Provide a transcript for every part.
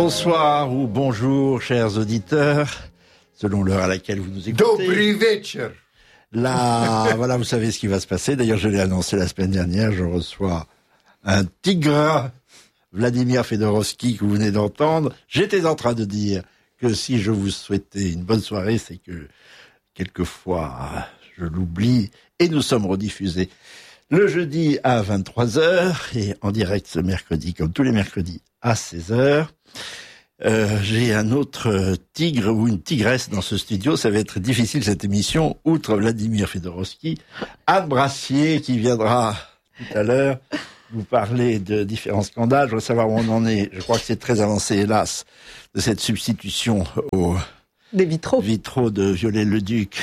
Bonsoir ou bonjour, chers auditeurs, selon l'heure à laquelle vous nous écoutez. Dobry večer. Là, voilà, vous savez ce qui va se passer. D'ailleurs, je l'ai annoncé la semaine dernière, je reçois un tigre, Vladimir Fedorovski, que vous venez d'entendre. J'étais en train de dire que si je vous souhaitais une bonne soirée, c'est que quelquefois je l'oublie, et nous sommes rediffusés le jeudi à 23h et en direct ce mercredi, comme tous les mercredis, à 16h. J'ai un autre tigre ou une tigresse dans ce studio. Ça va être difficile cette émission. Outre Vladimir Fedorovski, Anne Brassier qui viendra tout à l'heure vous parler de différents scandales. Je veux savoir où on en est. Je crois que c'est très avancé, hélas, de cette substitution aux des vitraux de Viollet-le-Duc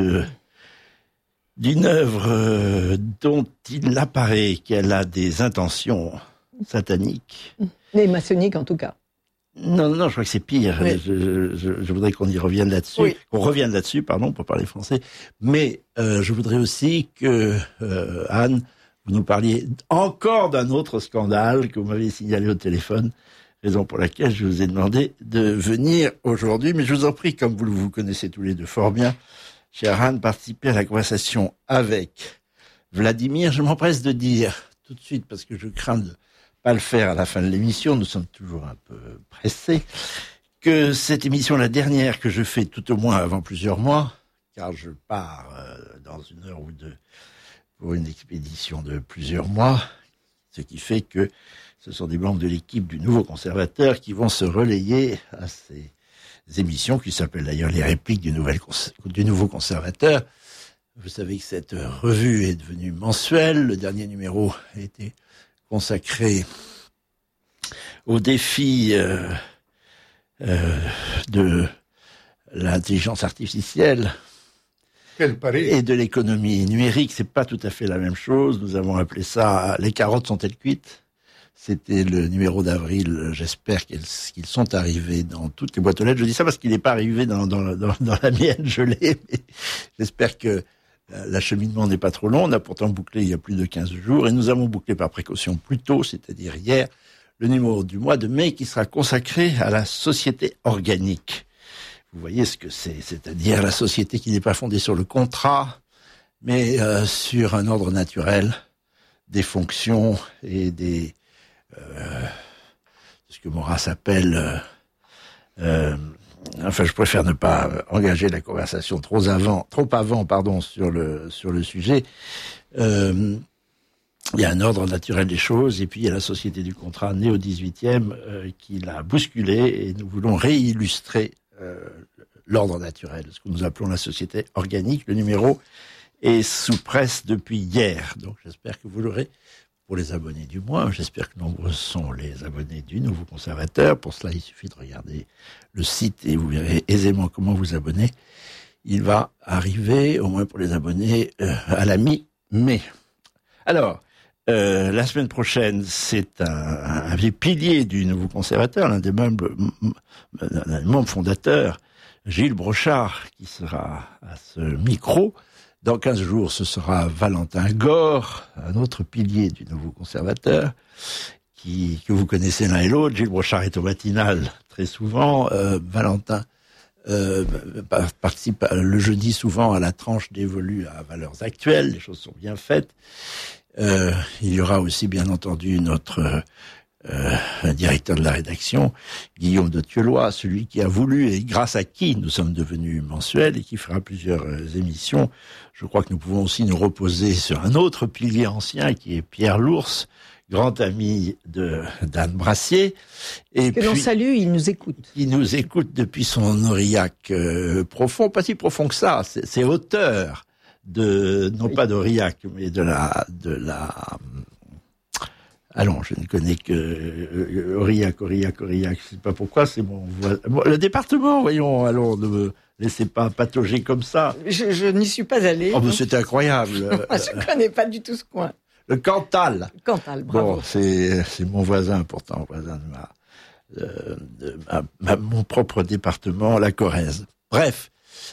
d'une œuvre dont il apparaît qu'elle a des intentions sataniques. Et maçonniques en tout cas. Non, je crois que c'est pire. Oui. Je voudrais qu'on y revienne là-dessus. Oui. Qu'on revienne là-dessus, pardon, pour parler français. Mais je voudrais aussi que, Anne, vous nous parliez encore d'un autre scandale que vous m'avez signalé au téléphone, raison pour laquelle je vous ai demandé de venir aujourd'hui. Mais je vous en prie, comme vous connaissez tous les deux fort bien, chère Anne, participer à la conversation avec Vladimir. Je m'empresse de dire tout de suite, parce que je crains de pas le faire à la fin de l'émission, nous sommes toujours un peu pressés, que cette émission, la dernière que je fais tout au moins avant plusieurs mois, car je pars dans une heure ou deux pour une expédition de plusieurs mois, ce qui fait que ce sont des membres de l'équipe du Nouveau Conservateur qui vont se relayer à ces émissions qui s'appellent d'ailleurs les répliques du Nouveau Conservateur. Vous savez que cette revue est devenue mensuelle. Le dernier numéro a été consacré au défi de l'intelligence artificielle et de l'économie numérique. C'est pas tout à fait la même chose. Nous avons appelé ça « Les carottes sont-elles cuites ?» C'était le numéro d'avril. J'espère qu'ils sont arrivés dans toutes les boîtes aux lettres. Je dis ça parce qu'il n'est pas arrivé dans la mienne, je l'ai. Mais j'espère que l'acheminement n'est pas trop long. On a pourtant bouclé il y a plus de 15 jours et nous avons bouclé par précaution plus tôt, c'est-à-dire hier, le numéro du mois de mai qui sera consacré à la société organique. Vous voyez ce que c'est, c'est-à-dire la société qui n'est pas fondée sur le contrat, mais sur un ordre naturel, des fonctions et des ce que Maurras appelle je préfère ne pas engager la conversation trop avant, sur le sujet. Il y a un ordre naturel des choses, et puis il y a la société du contrat née au XVIIIe qui l'a bousculé, et nous voulons réillustrer l'ordre naturel, ce que nous appelons la société organique. Le numéro est sous presse depuis hier, donc j'espère que vous l'aurez. Pour les abonnés du mois, j'espère que nombreux sont les abonnés du Nouveau Conservateur. Pour cela, il suffit de regarder le site et vous verrez aisément comment vous abonner. Il va arriver, au moins pour les abonnés, à la mi-mai. Alors, la semaine prochaine, c'est un vieux pilier du Nouveau Conservateur, l'un des membres fondateurs, Gilles Brochard, qui sera à ce micro. Dans 15 jours, ce sera Valentin Gore, un autre pilier du Nouveau Conservateur, que vous connaissez l'un et l'autre. Gilles Brochard est au matinal très souvent. Valentin participe le jeudi souvent à la tranche dévolue à Valeurs Actuelles. Les choses sont bien faites. Il y aura aussi, bien entendu, notre directeur de la rédaction, Guillaume de Thieulois, celui qui a voulu et grâce à qui nous sommes devenus mensuels et qui fera plusieurs émissions. Je crois que nous pouvons aussi nous reposer sur un autre pilier ancien qui est Pierre Lours, grand ami d'Anne Brassier. Et que l'on salue, il nous écoute. Il nous écoute depuis son Aurillac profond, pas si profond que ça, c'est hauteur non pas d'Aurillac, mais de la allons, je ne connais que Aurillac, je sais pas pourquoi, c'est le département, voyons, allons, ne me laissez pas patauger comme ça. Je n'y suis pas allé. Oh, mais c'était incroyable. Je connais pas du tout ce coin. Le Cantal. Cantal, bravo. Bon, c'est mon voisin, pourtant, voisin de mon propre département, la Corrèze. Bref,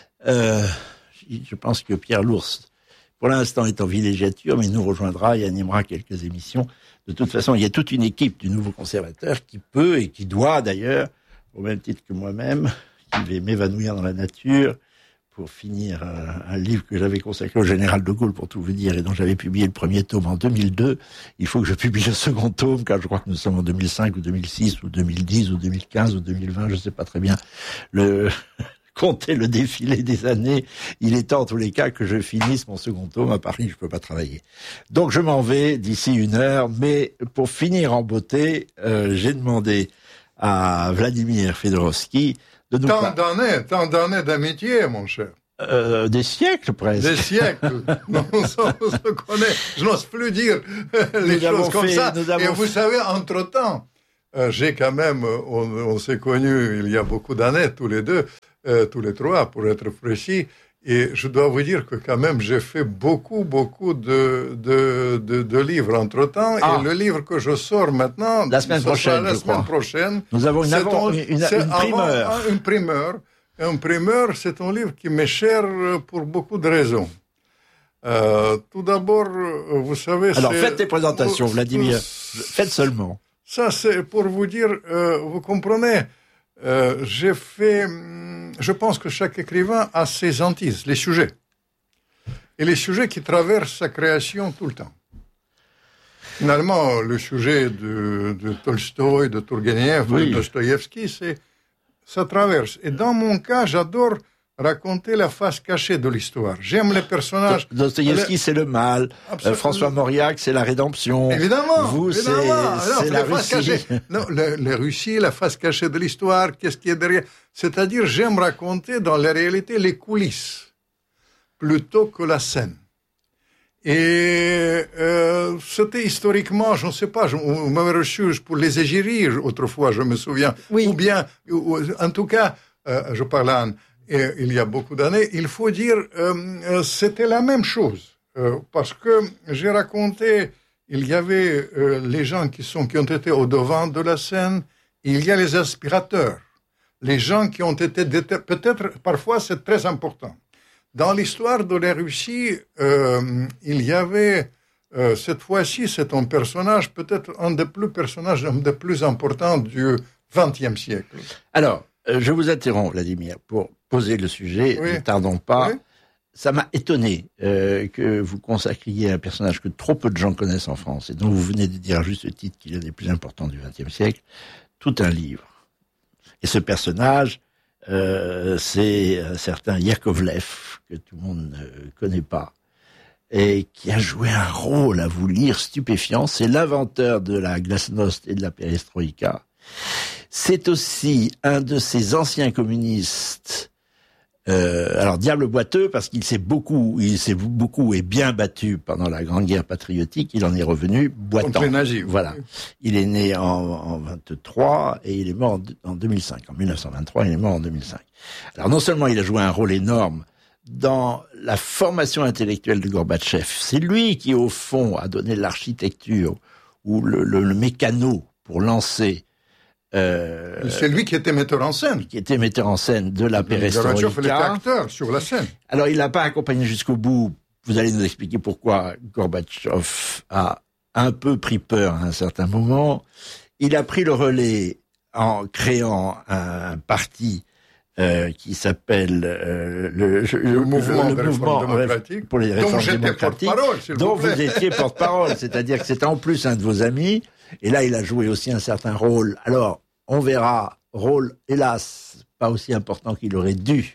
je pense que Pierre Lours, pour l'instant, est en villégiature, mais il nous rejoindra et animera quelques émissions. De toute façon, il y a toute une équipe du Nouveau Conservateur qui peut et qui doit d'ailleurs au même titre que moi-même, qui vais m'évanouir dans la nature pour finir un livre que j'avais consacré au général de Gaulle, pour tout vous dire, et dont j'avais publié le premier tome en 2002. Il faut que je publie le second tome, car je crois que nous sommes en 2005 ou 2006 ou 2010 ou 2015 ou 2020, je sais pas très bien. Compter le défilé des années, il est temps en tous les cas que je finisse mon second tome. À Paris, je peux pas travailler. Donc je m'en vais d'ici 1 heure, mais pour finir en beauté, j'ai demandé à Vladimir Fedorovski de nous Tant d'années d'amitié, mon cher. Des siècles presque. Des siècles. On se connaît. Je n'ose plus dire les choses comme ça. Et vous savez, entre-temps, j'ai quand même, on s'est connus il y a beaucoup d'années, tous les deux, tous les trois, pour être précis. Et je dois vous dire que quand même, j'ai fait beaucoup de livres entre-temps. Et le livre que je sors maintenant, la semaine prochaine, nous avons une primeur. Une primeur, c'est un livre qui m'est cher pour beaucoup de raisons. Tout d'abord, vous savez... Alors, faites tes présentations, Vladimir. Faites seulement. Ça, c'est pour vous dire, vous comprenez, je pense que chaque écrivain a ses hantises, les sujets. Et les sujets qui traversent sa création tout le temps. Finalement, le sujet de Tolstoï, de Tourgueniev, de Dostoïevski, ça traverse. Et dans mon cas, j'adore raconter la face cachée de l'histoire. J'aime les personnages. Dostoïevski, c'est le mal. François Mauriac, c'est la rédemption. Évidemment. Vous, c'est la Russie. Non, les Russies, la face cachée de l'histoire, qu'est-ce qui est derrière. C'est-à-dire, j'aime raconter dans la réalité les coulisses, plutôt que la scène. Et c'était historiquement, je ne sais pas, on m'avait reçu pour les égéries autrefois, je me souviens. Oui. Ou bien, en tout cas, je parle à Anne, il y a beaucoup d'années, il faut dire, c'était la même chose. Parce que j'ai raconté, il y avait les gens qui ont été au devant de la scène, il y a les aspirateurs, les gens qui ont été peut-être, parfois c'est très important. Dans l'histoire de la Russie, il y avait, cette fois-ci, c'est un personnage, peut-être un des plus importants du XXe siècle. Alors, je vous interromps, Vladimir, pour poser le sujet, ne tardons pas. Oui. Ça m'a étonné que vous consacriez un personnage que trop peu de gens connaissent en France, et dont vous venez de dire à juste titre qu'il est des plus importants du XXe siècle, tout un livre. Et ce personnage, c'est un certain Yakovlev, que tout le monde ne connaît pas, et qui a joué un rôle, à vous lire, stupéfiant. C'est l'inventeur de la glasnost et de la perestroïka. C'est aussi un de ces anciens communistes, alors diable boiteux, parce qu'il s'est beaucoup et bien battu pendant la Grande Guerre patriotique. Il en est revenu boitant. Contre les nazis. Voilà. Il est né en 23 et il est mort en 2005. En 1923, il est mort en 2005. Alors non seulement il a joué un rôle énorme dans la formation intellectuelle de Gorbatchev, c'est lui qui au fond a donné l'architecture ou le mécano pour lancer c'est lui qui était metteur en scène. Qui était metteur en scène de la perestroïka. Gorbatchev était acteur sur la scène. Alors, il l'a pas accompagné jusqu'au bout. Vous allez nous expliquer pourquoi Gorbatchev a un peu pris peur à un certain moment. Il a pris le relais en créant un parti qui s'appelle le mouvement démocratique pour les réformes démocratiques, dont vous étiez porte-parole. C'est-à-dire que c'était en plus un de vos amis. Et là, il a joué aussi un certain rôle. Alors, on verra, rôle, hélas, pas aussi important qu'il aurait dû.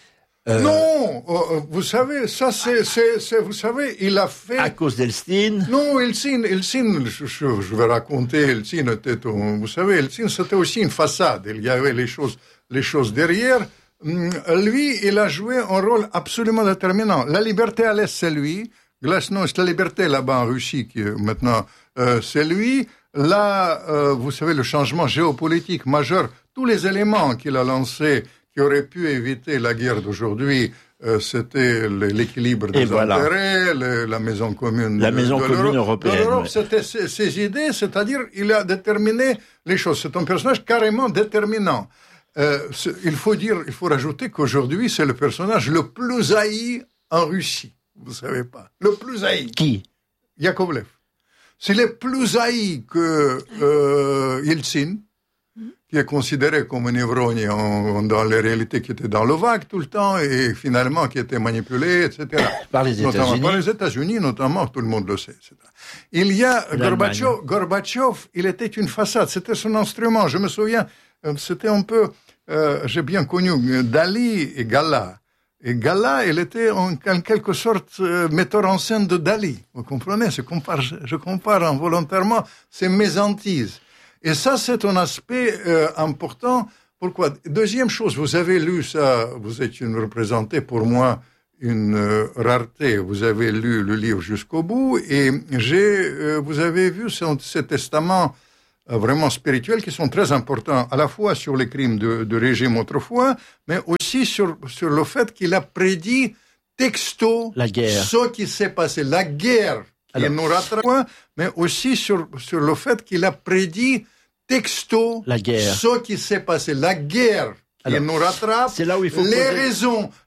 Non, vous savez, ça vous savez, il a fait... À cause d'Eltsine? Non, Eltsine, je vais raconter, Eltsine était, vous savez, Eltsine, c'était aussi une façade. Il y avait les choses derrière. Lui, il a joué un rôle absolument déterminant. La liberté à l'Est, c'est lui. Glasnost, la liberté là-bas en Russie, qui maintenant, c'est lui. Là, vous savez, le changement géopolitique majeur, tous les éléments qu'il a lancés, qui auraient pu éviter la guerre d'aujourd'hui, c'était l'équilibre des intérêts, la maison commune. La maison commune européenne. De l'Europe, c'était ses idées, c'est-à-dire, il a déterminé les choses. C'est un personnage carrément déterminant. Il faut rajouter qu'aujourd'hui, c'est le personnage le plus haï en Russie. Vous savez pas. Le plus haï. Qui? Yakovlev. C'est le plus haï que Yeltsin, qui est considéré comme un ivrogne dans les réalités qui étaient dans l'OVAC tout le temps et finalement qui était manipulé, etc. Par les États-Unis. Par les États-Unis, notamment, tout le monde le sait, etc. Il y a Gorbatchev, il était une façade, c'était son instrument. Je me souviens, c'était un peu, j'ai bien connu Dali et Gala. Et Gala, il était en quelque sorte metteur en scène de Dali. Vous comprenez? Je compare involontairement ces mésantises. Et ça, c'est un aspect important. Pourquoi? Deuxième chose, vous avez lu ça, vous êtes une représentée pour moi, une rareté. Vous avez lu le livre jusqu'au bout et vous avez vu ces testaments vraiment spirituels qui sont très importants, à la fois sur les crimes de régime autrefois, mais aussi sur le fait qu'il a prédit texto la guerre. Ce qui s'est passé, la guerre qui nous rattrape, mais aussi sur le fait qu'il a prédit texto la guerre. Ce qui s'est passé, la guerre qui nous rattrape, c'est là où il faut les raisons